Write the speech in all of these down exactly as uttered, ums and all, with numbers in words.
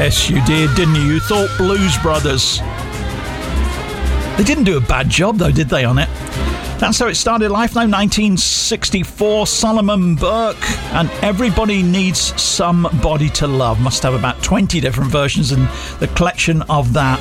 Yes, you did, didn't you? You thought Blues Brothers. They didn't do a bad job, though, did they, on it? That's how it started life now, nineteen sixty-four, Solomon Burke, and Everybody Needs Somebody to Love. Must have about twenty different versions in the collection of that.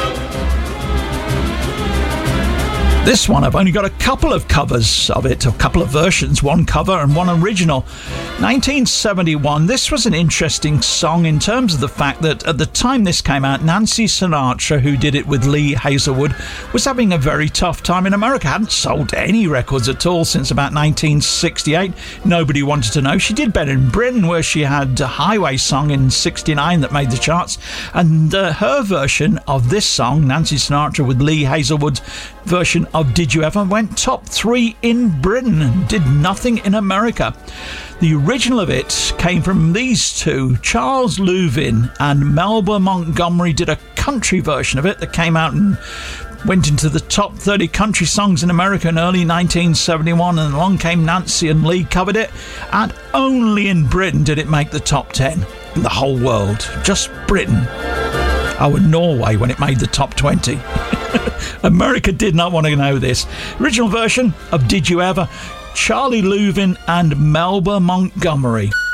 This one, I've only got a couple of covers of it, a couple of versions, one cover and one original. nineteen seventy-one, this was an interesting song in terms of the fact that at the time this came out, Nancy Sinatra, who did it with Lee Hazelwood, was having a very tough time in America. Hadn't sold any records at all since about nineteen sixty-eight. Nobody wanted to know. She did better in Britain, where she had a Highway song in sixty-nine that made the charts. And uh, her version of this song, Nancy Sinatra with Lee Hazelwood's version of Did You Ever, went top three in Britain and did nothing in America. The original of it came from these two. Charles Louvin and Melba Montgomery did a country version of it that came out and went into the top thirty country songs in America in early nineteen seventy-one, and along came Nancy and Lee covered it, and only in Britain did it make the top ten in the whole world. Just Britain. Oh, and Norway when it made the top twenty. America did not want to know this. Original version of Did You Ever, Charlie Louvin and Melba Montgomery.